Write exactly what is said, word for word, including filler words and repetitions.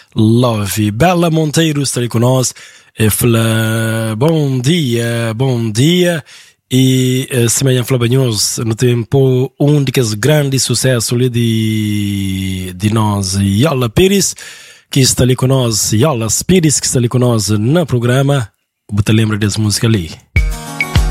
Love. Bela Monteiro está ali conosco e fala bom dia, bom dia. E uh, semelhante Flava News no tempo um dos grandes sucessos ali de, de nós, Yola Pires, que está ali conosco, Yola Pires, que está ali conosco no programa. Você lembra dessa música ali?